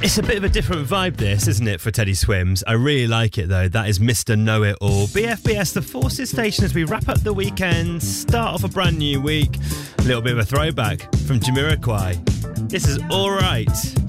It's a bit of a different vibe this, isn't it, for Teddy Swims? I really like it though. That is Mr. Know-It-All. BFBS, the Forces Station, as we wrap up the weekend, start off a brand new week. A little bit of a throwback from Jamiroquai. This is Alright.